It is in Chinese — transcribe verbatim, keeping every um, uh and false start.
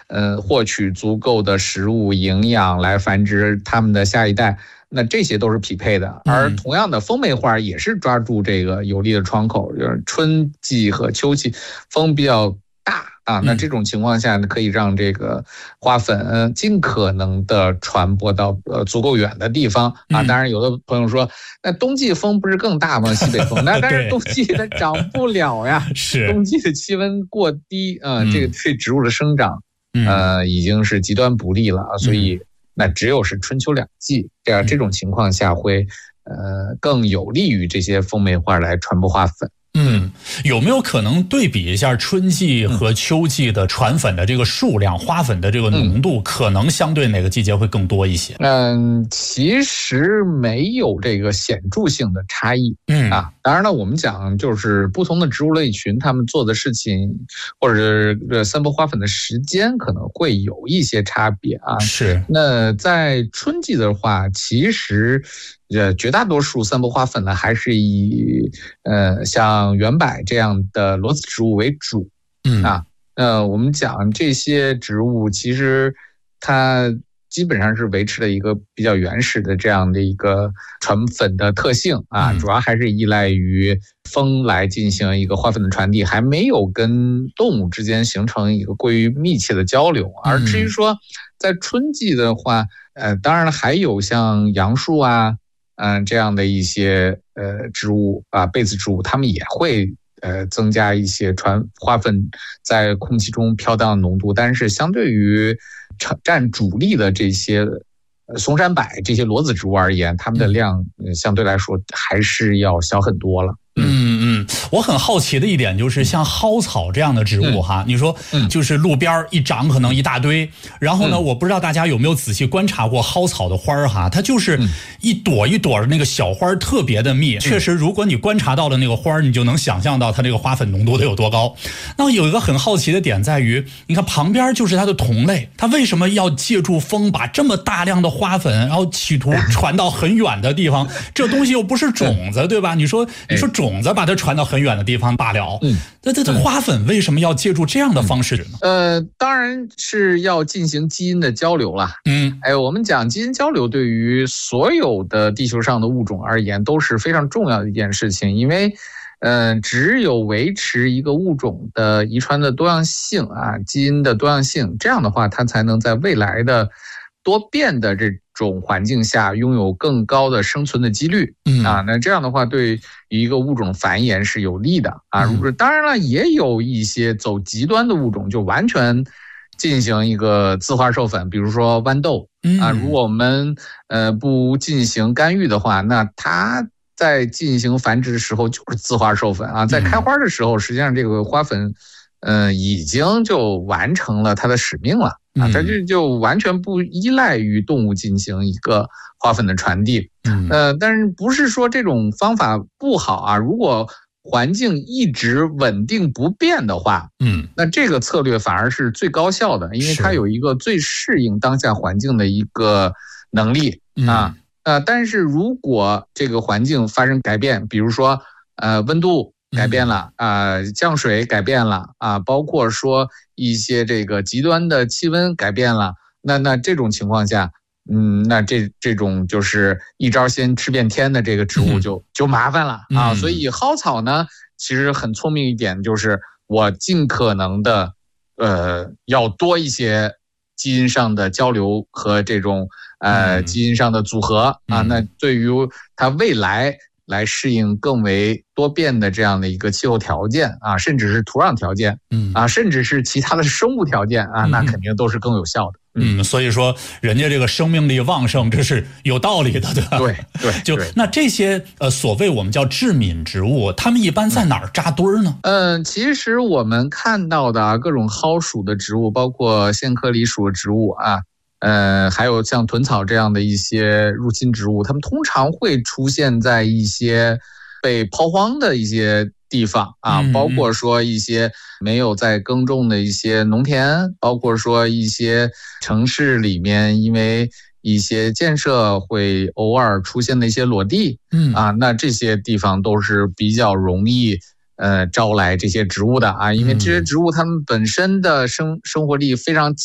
呃，获取足够的食物营养来繁殖他们的下一代。那这些都是匹配的，而同样的风媒花也是抓住这个有利的窗口，就是春季和秋季风比较大啊，那这种情况下呢，可以让这个花粉尽可能的传播到呃足够远的地方啊。当然，有的朋友说，那冬季风不是更大吗？西北风，那但是冬季它长不了呀， 是冬季的气温过低啊，这个对植物的生长呃已经是极端不利了啊，所以。那只有是春秋两季，这样这种情况下会，呃，更有利于这些风媒花来传播花粉。 嗯，有没有可能对比一下春季和秋季的传粉的这个数量、花粉的这个浓度，可能相对哪个季节会更多一些？ 嗯，其实没有这个显著性的差异。嗯啊，当然了，我们讲就是不同的植物类群，他们做的事情或者是散播花粉的时间可能会有一些差别啊。 是。 那在春季的话，其实。呃，绝大多数散播花粉呢，还是以呃像圆柏这样的裸子植物为主。嗯啊，呃，我们讲这些植物，其实它基本上是维持了一个比较原始的这样的一个传粉的特性啊，主要还是依赖于风来进行一个花粉的传递，还没有跟动物之间形成一个过于密切的交流。而至于说在春季的话，呃，当然了，还有像杨树啊。嗯，这样的一些呃植物啊，被子植物，它们也会呃增加一些传花粉在空气中飘荡的浓度，但是相对于占主力的这些松山柏这些裸子植物而言，它们的量相对来说还是要小很多了。 嗯嗯，我很好奇的一点就是像蒿草这样的植物哈，嗯、你说就是路边一长可能一大堆，然后呢，我不知道大家有没有仔细观察过蒿草的花哈，它就是一朵一朵的那个小花特别的密，确实如果你观察到了那个花，你就能想象到它这个花粉浓度得有多高。那有一个很好奇的点在于，你看旁边就是它的同类，它为什么要借助风把这么大量的花粉，然后企图传到很远的地方？这东西又不是种子，对吧？你说你说种。种子把它传到很远的地方罢了，嗯，那这这花粉为什么要借助这样的方式呢？ 呃，当然是要进行基因的交流了，嗯，哎，我们讲基因交流对于所有的地球上的物种而言都是非常重要的一件事情，因为，呃，只有维持一个物种的遗传的多样性啊，基因的多样性，这样的话，它才能在未来的多变的这种环境下拥有更高的生存的几率，嗯啊，那这样的话对于一个物种繁衍是有利的啊。如果当然了，也有一些走极端的物种，就完全进行一个自花授粉，比如说豌豆啊，如果我们呃不进行干预的话，那它在进行繁殖的时候就是自花授粉啊，在开花的时候，实际上这个花粉。呃，已经就完成了它的使命了啊，它就就完全不依赖于动物进行一个花粉的传递。呃，但是不是说这种方法不好啊？如果环境一直稳定不变的话，嗯，那这个策略反而是最高效的，因为它有一个最适应当下环境的一个能力啊。呃，但是如果这个环境发生改变，比如说呃温度。改变了啊、呃，降水改变了啊，包括说一些这个极端的气温改变了，那那这种情况下，嗯，那这这种就是一招鲜吃遍天的这个植物就就麻烦了啊。所以蒿草呢，其实很聪明一点，就是我尽可能的呃要多一些基因上的交流和这种呃基因上的组合啊，那对于它未来。来适应更为多变的这样的一个气候条件啊，甚至是土壤条件，嗯啊，甚至是其他的生物条件啊，那肯定都是更有效的。 嗯，所以说人家这个生命力旺盛，这是有道理的，对吧？ 对对， 就那这些呃所谓我们叫致敏植物，它们一般在哪儿扎堆儿呢？ 嗯，其实我们看到的各种蒿属的植物，包括苋科里属的植物啊。呃，还有像豚草这样的一些入侵植物，它们通常会出现在一些被抛荒的一些地方啊，包括说一些没有在耕种的一些农田，包括说一些城市里面因为一些建设会偶尔出现的一些裸地，嗯啊，那这些地方都是比较容易呃招来这些植物的啊，因为这些植物它们本身的生生活力非常